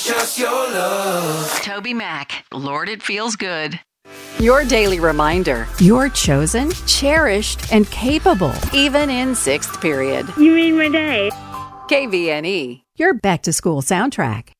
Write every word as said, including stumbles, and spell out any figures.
just your love. Toby Mac, Lord, it feels good. Your daily reminder, you're chosen, cherished, and capable, even in sixth period. You made my day. K V N E, your back-to-school soundtrack.